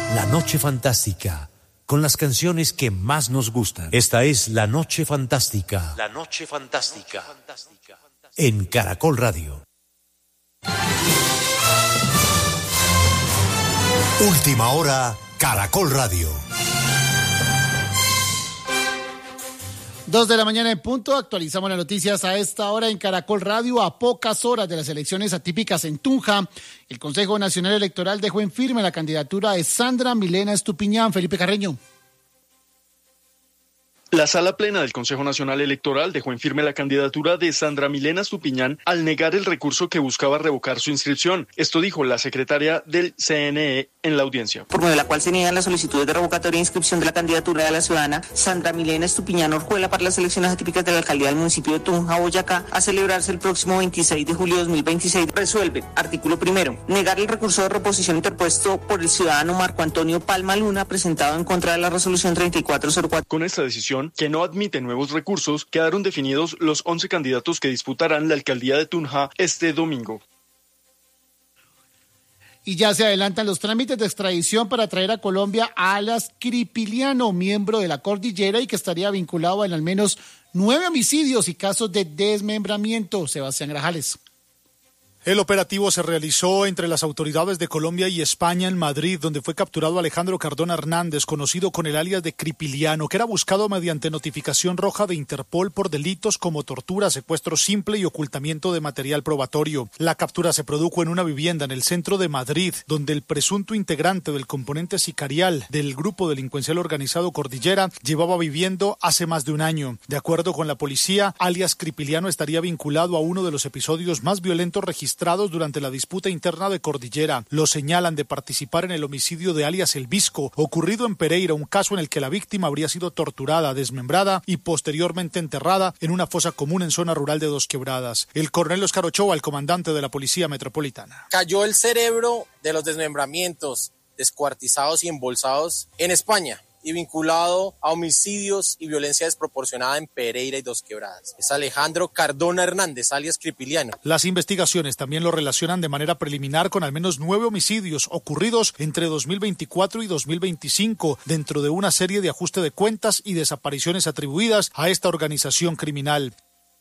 La Noche Fantástica, con las canciones que más nos gustan. Esta es La Noche Fantástica. La Noche Fantástica. En Caracol Radio. Última hora, Caracol Radio. 2 de la mañana en punto, actualizamos las noticias a esta hora en Caracol Radio. A pocas horas de las elecciones atípicas en Tunja, el Consejo Nacional Electoral dejó en firme la candidatura de Sandra Milena Estupiñán. Felipe Carreño. La Sala Plena del Consejo Nacional Electoral dejó en firme la candidatura de Sandra Milena Estupiñán al negar el recurso que buscaba revocar su inscripción. Esto dijo la secretaria del CNE en la audiencia. Por medio de la cual se niegan las solicitudes de revocatoria e inscripción de la candidatura de la ciudadana Sandra Milena Estupiñán Orjuela para las elecciones atípicas de la alcaldía del municipio de Tunja, Boyacá, a celebrarse el próximo 26 de julio de 2026. Resuelve, artículo primero, negar el recurso de reposición interpuesto por el ciudadano Marco Antonio Palma Luna presentado en contra de la resolución 3404. Con esta decisión, que no admite nuevos recursos, quedaron definidos los 11 candidatos que disputarán la alcaldía de Tunja este domingo. Y ya se adelantan los trámites de extradición para traer a Colombia a Alias Cripiliano, miembro de la Cordillera y que estaría vinculado en al menos 9 homicidios y casos de desmembramiento. Sebastián Grajales. El operativo se realizó entre las autoridades de Colombia y España en Madrid, donde fue capturado Alejandro Cardona Hernández, conocido con el alias de Cripiliano, que era buscado mediante notificación roja de Interpol por delitos como tortura, secuestro simple y ocultamiento de material probatorio. La captura se produjo en una vivienda en el centro de Madrid, donde el presunto integrante del componente sicarial del grupo delincuencial organizado Cordillera llevaba viviendo hace más de un año. De acuerdo con la policía, alias Cripiliano estaría vinculado a uno de los episodios más violentos registrados durante la disputa interna de Cordillera. Lo señalan de participar en el homicidio de alias El Visco, ocurrido en Pereira, un caso en el que la víctima habría sido torturada, desmembrada y posteriormente enterrada en una fosa común en zona rural de Dos Quebradas. El coronel Oscar Ochoa, el comandante de la Policía Metropolitana. Cayó el cerebro de los desmembramientos, descuartizados y embolsados en España y vinculado a homicidios y violencia desproporcionada en Pereira y Dos Quebradas. Es Alejandro Cardona Hernández, alias Cripiliano. Las investigaciones también lo relacionan de manera preliminar con al menos 9 homicidios ocurridos entre 2024 y 2025, dentro de una serie de ajuste de cuentas y desapariciones atribuidas a esta organización criminal.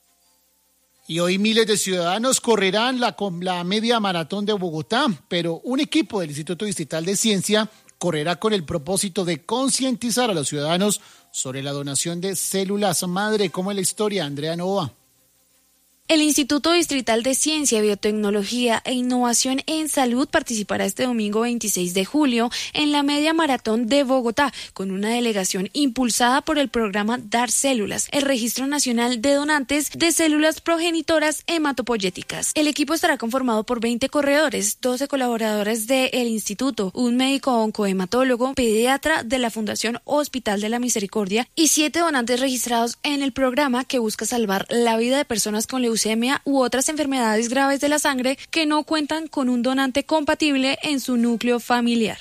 Y hoy miles de ciudadanos correrán la media maratón de Bogotá, pero un equipo del Instituto Distrital de Ciencia correrá con el propósito de concientizar a los ciudadanos sobre la donación de células madre. ¿Cómo es la historia, Andrea Nova? El Instituto Distrital de Ciencia, Biotecnología e Innovación en Salud participará este domingo 26 de julio en la Media Maratón de Bogotá, con una delegación impulsada por el programa Dar Células, el Registro Nacional de Donantes de Células Progenitoras Hematopoyéticas. El equipo estará conformado por 20 corredores, 12 colaboradores del instituto, un médico oncohematólogo, pediatra de la Fundación Hospital de la Misericordia y 7 donantes registrados en el programa que busca salvar la vida de personas con leucemia u otras enfermedades graves de la sangre que no cuentan con un donante compatible en su núcleo familiar.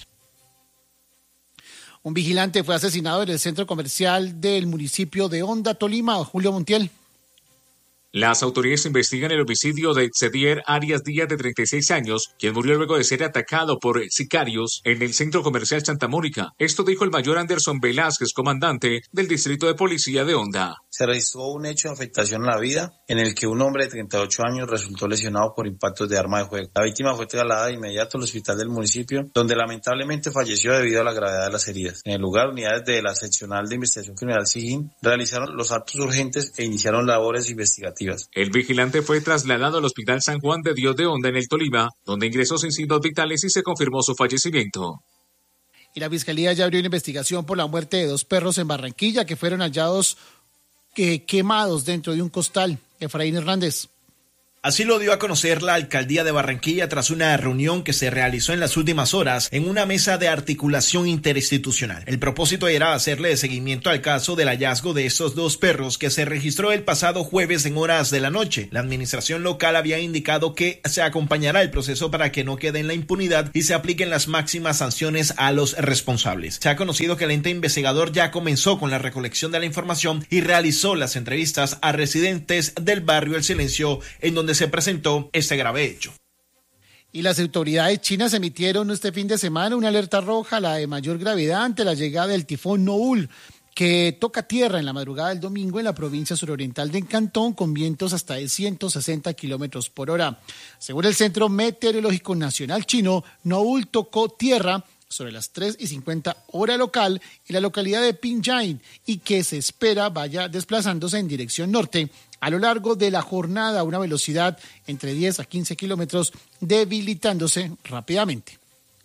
Un vigilante fue asesinado en el centro comercial del municipio de Honda, Tolima. Julio Montiel. Las autoridades investigan el homicidio de Xavier Arias Díaz, de 36 años, quien murió luego de ser atacado por sicarios en el centro comercial Santa Mónica. Esto dijo el mayor Anderson Velázquez, comandante del distrito de policía de Honda. Se registró un hecho de afectación a la vida en el que un hombre de 38 años resultó lesionado por impactos de arma de fuego. La víctima fue trasladada de inmediato al hospital del municipio, donde lamentablemente falleció debido a la gravedad de las heridas. En el lugar, unidades de la Seccional de Investigación Criminal SIGIN realizaron los actos urgentes e iniciaron labores investigativas. El vigilante fue trasladado al Hospital San Juan de Dios de Honda en el Tolima, donde ingresó sin signos vitales y se confirmó su fallecimiento. Y la Fiscalía ya abrió una investigación por la muerte de 2 perros en Barranquilla que fueron hallados quemados dentro de un costal. Efraín Hernández. Así lo dio a conocer la Alcaldía de Barranquilla tras una reunión que se realizó en las últimas horas en una mesa de articulación interinstitucional. El propósito era hacerle seguimiento al caso del hallazgo de estos 2 perros que se registró el pasado jueves en horas de la noche. La administración local había indicado que se acompañará el proceso para que no quede en la impunidad y se apliquen las máximas sanciones a los responsables. Se ha conocido que el ente investigador ya comenzó con la recolección de la información y realizó las entrevistas a residentes del barrio El Silencio, en donde se presentó este grave hecho. Y las autoridades chinas emitieron este fin de semana una alerta roja, la de mayor gravedad, ante la llegada del tifón Noul, que toca tierra en la madrugada del domingo en la provincia suroriental de Cantón, con vientos hasta de 160 kilómetros por hora. Según el Centro Meteorológico Nacional chino, Noul tocó tierra sobre las 3:50 hora local en la localidad de Pingyang y que se espera vaya desplazándose en dirección norte a lo largo de la jornada a una velocidad entre 10 a 15 kilómetros, debilitándose rápidamente.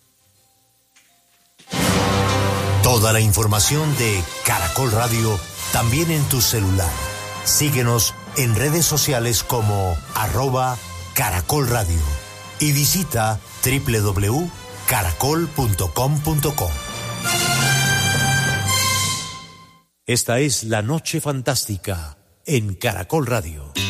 Toda la información de Caracol Radio también en tu celular. Síguenos en redes sociales como @Caracol Radio y visita www.caracol.com.co. Esta es La Noche Fantástica en Caracol Radio.